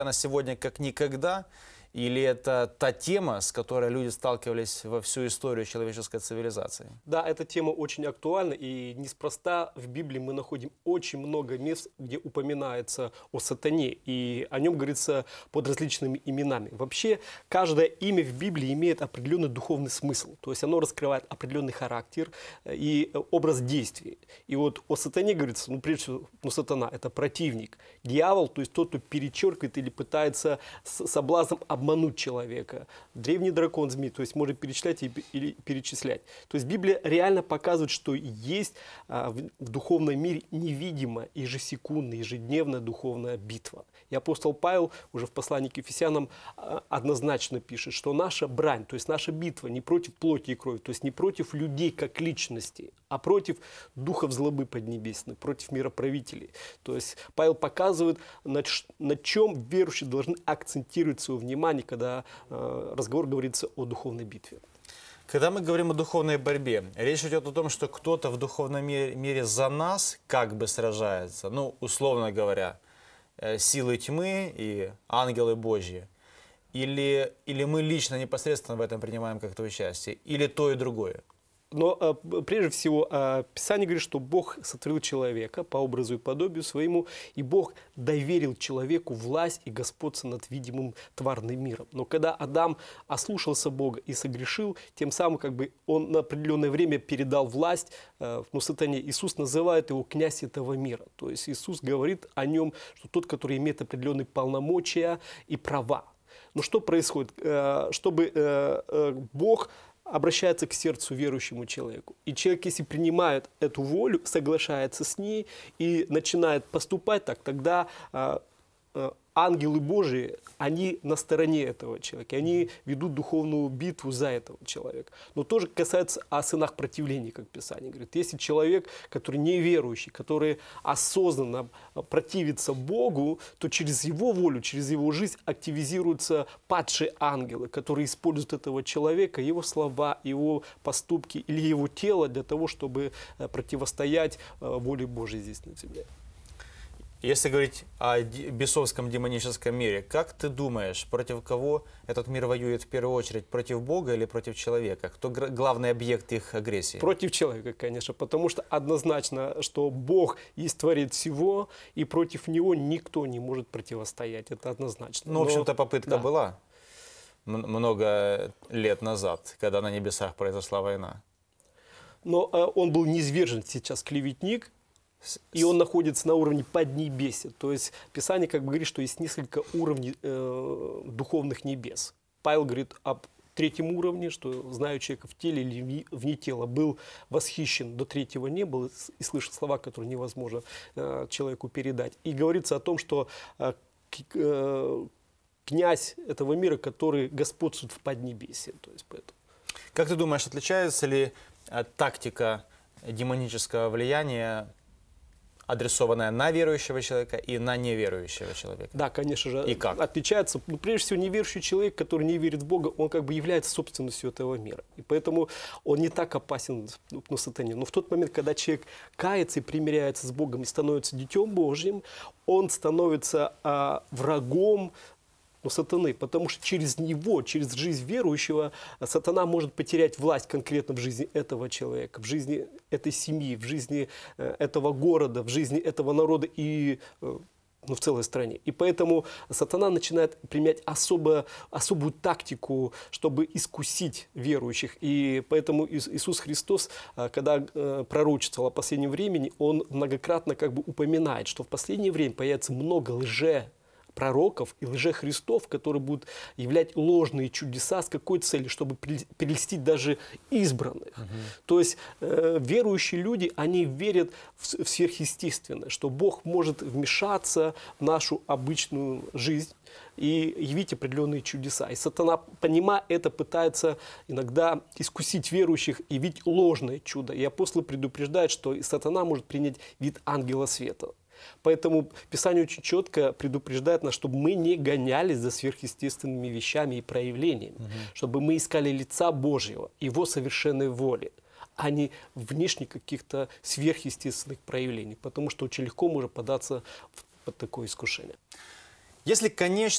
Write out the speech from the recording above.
Она сегодня как никогда, или это та тема, с которой люди сталкивались во всю историю человеческой цивилизации? Да, эта тема очень актуальна, и неспроста в Библии мы находим очень много мест, где упоминается о сатане, и о нем говорится под различными именами. Вообще, каждое имя в Библии имеет определенный духовный смысл, то есть оно раскрывает определенный характер и образ действий. И вот о сатане говорится, прежде всего, сатана – это противник, дьявол, то есть тот, кто перечеркивает или пытается с соблазном обмануть человека. Древний дракон, змей, то есть может перечислять или перечислять. То есть Библия реально показывает, что есть в духовном мире невидимая, ежесекундная, ежедневная духовная битва. И апостол Павел уже в послании к Ефесянам однозначно пишет, что наша брань, то есть наша битва не против плоти и крови, то есть не против людей как личностей, а против духов злобы поднебесных, против мироправителей. То есть Павел показывает, на чем верующие должны акцентировать свое внимание, когда разговор говорится о духовной битве. Когда мы говорим о духовной борьбе, речь идет о том, что кто-то в духовном мире за нас как бы сражается, условно говоря, силы тьмы и ангелы Божьи. Или мы лично непосредственно в этом принимаем как-то участие, или то и другое? Но прежде всего Писание говорит, что Бог сотворил человека по образу и подобию своему, и Бог доверил человеку власть и господство над видимым тварным миром. Но когда Адам ослушался Бога и согрешил, тем самым он на определенное время передал власть сатане. Иисус называет его князь этого мира. То есть Иисус говорит о нем, что тот, который имеет определенные полномочия и права. Но что происходит? Чтобы Бог обращается к сердцу верующему человеку. И человек, если принимает эту волю, соглашается с ней и начинает поступать так, тогда ангелы Божии, они на стороне этого человека, они ведут духовную битву за этого человека. Но тоже касается о сынах противления, как Писание говорит. Если человек, который неверующий, который осознанно противится Богу, то через его волю, через его жизнь активизируются падшие ангелы, которые используют этого человека, его слова, его поступки или его тело для того, чтобы противостоять воле Божьей здесь на земле. Если говорить о бесовском демоническом мире, как ты думаешь, против кого этот мир воюет в первую очередь? Против Бога или против человека? Кто главный объект их агрессии? Против человека, конечно, потому что однозначно, что Бог есть творец всего, и против него никто не может противостоять. Это однозначно. В общем-то, попытка да. была много лет назад, когда на небесах произошла война. Но он был низвержен сейчас клеветник, и он находится на уровне поднебесья. То есть Писание говорит, что есть несколько уровней духовных небес. Павел говорит об третьем уровне, что знаю человека в теле или вне тела, был восхищен до третьего неба и слышал слова, которые невозможно человеку передать. И говорится о том, что князь этого мира, который господствует в поднебесье. То есть поэтому. Как ты думаешь, отличается ли тактика демонического влияния, адресованная на верующего человека и на неверующего человека? Да, конечно же, и как? Отличается. Прежде всего, неверующий человек, который не верит в Бога, он является собственностью этого мира. И поэтому он не так опасен сатане. Но в тот момент, когда человек кается и примиряется с Богом и становится детем Божьим, он становится врагом сатаны, потому что через него, через жизнь верующего, сатана может потерять власть конкретно в жизни этого человека, в жизни этой семьи, в жизни этого города, в жизни этого народа и в целой стране. И поэтому сатана начинает применять особую тактику, чтобы искусить верующих. И поэтому Иисус Христос, когда пророчествовал о последнем времени, он многократно упоминает, что в последнее время появится много пророков и лжехристов, которые будут являть ложные чудеса. С какой целью? Чтобы прельстить даже избранных. То есть верующие люди, они верят в сверхъестественное, что Бог может вмешаться в нашу обычную жизнь и явить определенные чудеса. И сатана, понимая это, пытается иногда искусить верующих и явить ложное чудо. И апостолы предупреждают, что сатана может принять вид ангела света. Поэтому Писание очень четко предупреждает нас, чтобы мы не гонялись за сверхъестественными вещами и проявлениями, чтобы мы искали лица Божьего, Его совершенной воли, а не внешних каких-то сверхъестественных проявлений, потому что очень легко можно податься под такое искушение. Если, конечно,